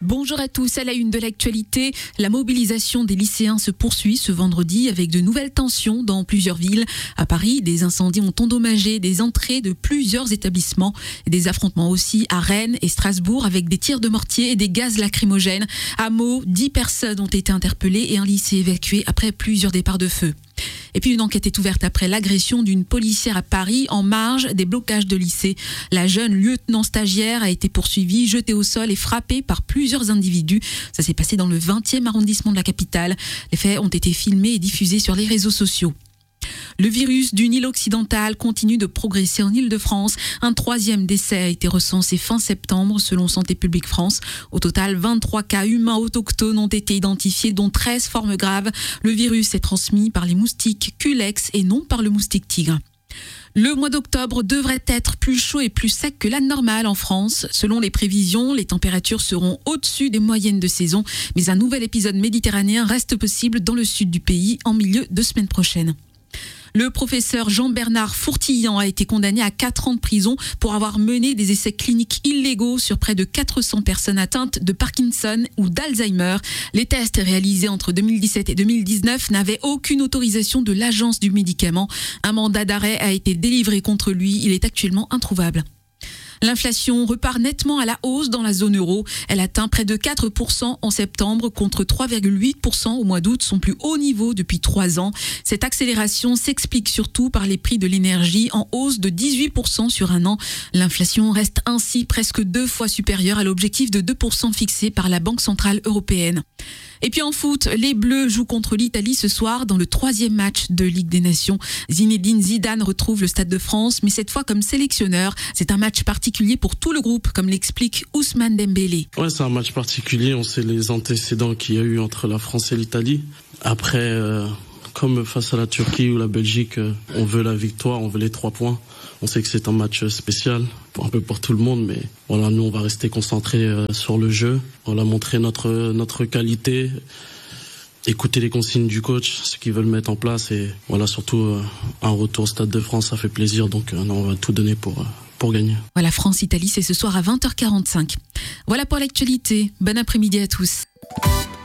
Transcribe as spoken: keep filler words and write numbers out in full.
Bonjour à tous, à la une de l'actualité, la mobilisation des lycéens se poursuit ce vendredi avec de nouvelles tensions dans plusieurs villes. À Paris, des incendies ont endommagé des entrées de plusieurs établissements. Des affrontements aussi à Rennes et Strasbourg avec des tirs de mortier et des gaz lacrymogènes. À Meaux, dix personnes ont été interpellées et un lycée évacué après plusieurs départs de feu. Et puis une enquête est ouverte après l'agression d'une policière à Paris en marge des blocages de lycée. La jeune lieutenant stagiaire a été poursuivie, jetée au sol et frappée par plusieurs individus. Ça s'est passé dans le vingtième arrondissement de la capitale. Les faits ont été filmés et diffusés sur les réseaux sociaux. Le virus du Nil occidental continue de progresser en Île-de-France. Un troisième décès a été recensé fin septembre selon Santé publique France. Au total, vingt-trois cas humains autochtones ont été identifiés, dont treize formes graves. Le virus est transmis par les moustiques Culex et non par le moustique tigre. Le mois d'octobre devrait être plus chaud et plus sec que la normale en France. Selon les prévisions, les températures seront au-dessus des moyennes de saison. Mais un nouvel épisode méditerranéen reste possible dans le sud du pays en milieu de semaine prochaine. Le professeur Jean-Bernard Fourtillan a été condamné à quatre ans de prison pour avoir mené des essais cliniques illégaux sur près de quatre cents personnes atteintes de Parkinson ou d'Alzheimer. Les tests réalisés entre deux mille dix-sept et deux mille dix-neuf n'avaient aucune autorisation de l'agence du médicament. Un mandat d'arrêt a été délivré contre lui. Il est actuellement introuvable. L'inflation repart nettement à la hausse dans la zone euro. Elle atteint près de quatre pour cent en septembre contre trois virgule huit pour cent au mois d'août, son plus haut niveau depuis trois ans. Cette accélération s'explique surtout par les prix de l'énergie en hausse de dix-huit pour cent sur un an. L'inflation reste ainsi presque deux fois supérieure à l'objectif de deux pour cent fixé par la Banque centrale européenne. Et puis en foot, les Bleus jouent contre l'Italie ce soir dans le troisième match de Ligue des Nations. Zinedine Zidane retrouve le Stade de France, mais cette fois comme sélectionneur. C'est un match particulier pour tout le groupe, comme l'explique Ousmane Dembélé. Ouais, c'est un match particulier. On sait les antécédents qu'il y a eu entre la France et l'Italie. Après, euh, comme face à la Turquie ou la Belgique, euh, on veut la victoire, on veut les trois points. On sait que c'est un match spécial, un peu pour tout le monde, mais voilà, nous on va rester concentrés euh, sur le jeu. On va montrer notre notre qualité, écouter les consignes du coach, ce qu'ils veulent mettre en place, et voilà, surtout euh, un retour au Stade de France, ça fait plaisir, donc euh, non, on va tout donner pour euh, pour gagner. Voilà, France-Italie, c'est ce soir à vingt heures quarante-cinq. Voilà pour l'actualité. Bon après-midi à tous.